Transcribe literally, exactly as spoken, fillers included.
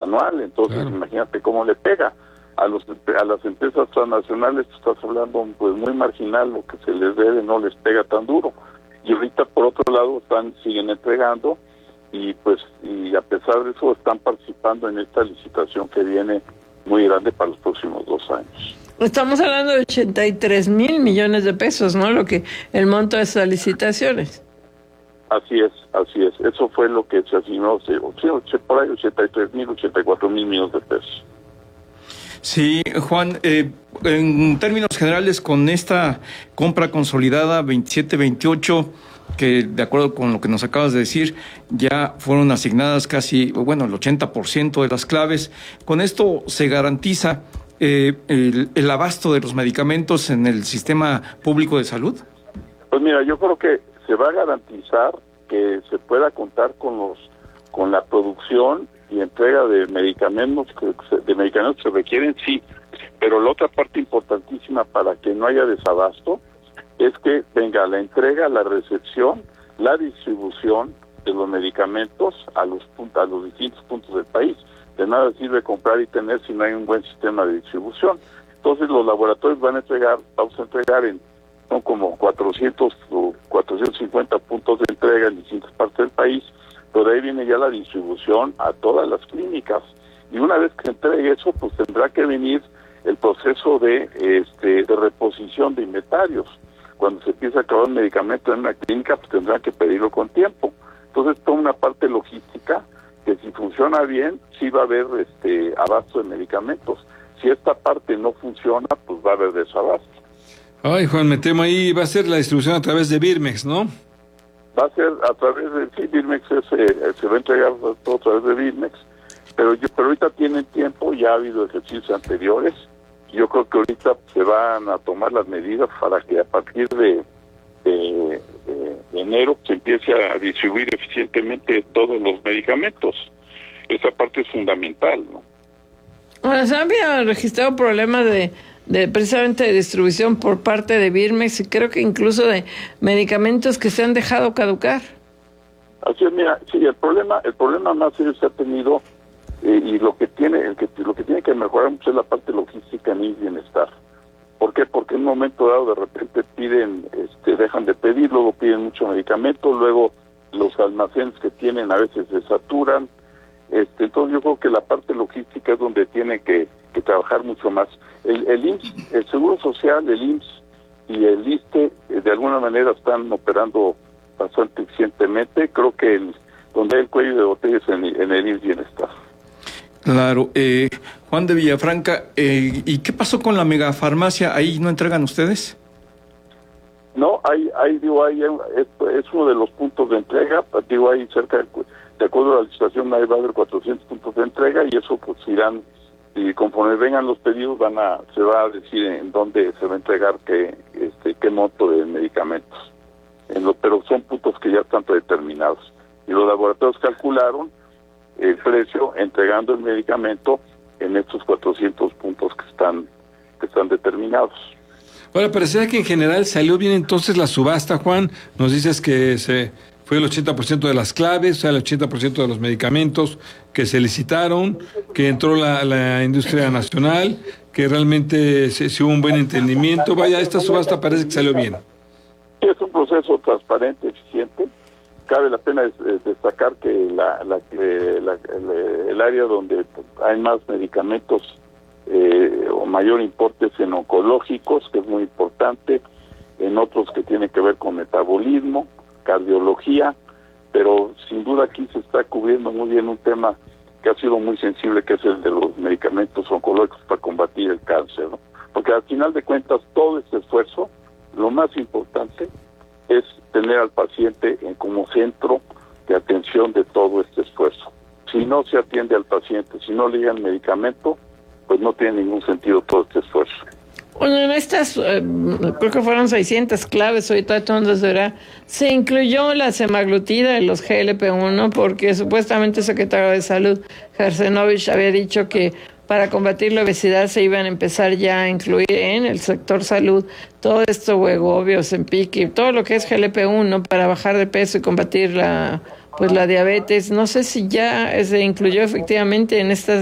anual. Entonces, claro, imagínate cómo le pega a los a las empresas transnacionales. Tú estás hablando pues muy marginal, lo que se les debe no les pega tan duro. Y ahorita por otro lado están siguen entregando y pues y a pesar de eso están participando en esta licitación que viene muy grande para los próximos dos años. Estamos hablando de ochenta y tres mil millones de pesos, ¿no? Lo que el monto de esas licitaciones. Así es, así es. Eso fue lo que se asignó, sí, por ahí ochenta y tres mil, ochenta y cuatro mil millones de pesos. Sí, Juan, eh, en términos generales, con esta compra consolidada veintisiete veintiocho, que de acuerdo con lo que nos acabas de decir, ya fueron asignadas casi, bueno, el ochenta por ciento de las claves. ¿Con esto se garantiza eh, el, el abasto de los medicamentos en el sistema público de salud? Pues mira, yo creo que se va a garantizar que se pueda contar con los con la producción y entrega de medicamentos que de medicamentos que se requieren, sí, pero la otra parte importantísima para que no haya desabasto es que venga la entrega, la recepción, la distribución de los medicamentos a los puntos, a los distintos puntos del país. De nada sirve comprar y tener si no hay un buen sistema de distribución. Entonces los laboratorios van a entregar, vamos a entregar en son como cuatrocientos o cuatrocientos cincuenta puntos de entrega en distintas partes del país, pero de ahí viene ya la distribución a todas las clínicas. Y una vez que se entregue eso, pues tendrá que venir el proceso de este de reposición de inventarios. Cuando se empieza a acabar un medicamento en una clínica, pues tendrán que pedirlo con tiempo. Entonces, toda una parte logística que si funciona bien, sí va a haber este abasto de medicamentos. Si esta parte no funciona, pues va a haber desabasto. Ay, Juan, me temo ahí, va a ser la distribución a través de Birmex, ¿no? Va a ser a través de, sí, Birmex es, eh, se va a entregar todo a través de Birmex, pero, yo, pero ahorita tienen tiempo, ya ha habido ejercicios anteriores, yo creo que ahorita se van a tomar las medidas para que a partir de, de, de enero se empiece a distribuir eficientemente todos los medicamentos. Esa parte es fundamental, ¿no? Bueno, se había registrado problemas de de precisamente de distribución por parte de Birmex y creo que incluso de medicamentos que se han dejado caducar. Así es, mira, sí, el problema, el problema más serio se ha tenido eh, y lo que tiene, el que lo que tiene que mejorar mucho es la parte logística en el bienestar. ¿Por qué? Porque en un momento dado de repente piden, este, dejan de pedir, luego piden mucho medicamento, luego los almacenes que tienen a veces se saturan. Este, entonces yo creo que la parte logística es donde tiene que, que trabajar mucho más. El, el I M S S, el Seguro Social, el I M S S y el ISSSTE eh, de alguna manera están operando bastante eficientemente. Creo que el, donde hay el cuello de botella es en, en el I M S S Bienestar. Claro. Eh, Juan de Villafranca, eh, ¿y qué pasó con la megafarmacia? ¿Ahí no entregan ustedes? No, hay, hay, digo, hay, es, es uno de los puntos de entrega, digo, hay cerca de... De acuerdo a la licitación, ahí va a haber cuatrocientos puntos de entrega y eso pues irán, y conforme vengan los pedidos, van a se va a decir en dónde se va a entregar qué este qué monto de medicamentos. En lo, pero son puntos que ya están predeterminados. Y los laboratorios calcularon el precio entregando el medicamento en estos cuatrocientos puntos que están que están determinados. Ahora, parecía que en general salió bien entonces la subasta, Juan. Nos dices que se... fue el ochenta por ciento de las claves, o sea, el ochenta por ciento de los medicamentos que se licitaron, que entró la, la industria nacional, que realmente se, se hubo un buen entendimiento. Vaya, esta subasta parece que salió bien. Es un proceso transparente, eficiente. Cabe la pena destacar que la, la, la, el, el área donde hay más medicamentos eh, o mayor importe es en oncológicos, que es muy importante, en otros que tienen que ver con metabolismo, cardiología, pero sin duda aquí se está cubriendo muy bien un tema que ha sido muy sensible, que es el de los medicamentos oncológicos para combatir el cáncer, ¿no? Porque al final de cuentas todo este esfuerzo, lo más importante es tener al paciente en, como centro de atención de todo este esfuerzo. Si no se atiende al paciente, si no le llega el medicamento, pues no tiene ningún sentido todo este esfuerzo. Bueno, en estas, eh, creo que fueron seiscientas claves, ahorita entonces verá, se incluyó la semaglutida y los G L P uno, porque supuestamente el secretario de Salud, Gersenovich, había dicho que para combatir la obesidad se iban a empezar ya a incluir en el sector salud todo esto, Wegovy, Ozempic y todo lo que es G L P uno para bajar de peso y combatir la, pues la diabetes. No sé si ya se incluyó efectivamente en estas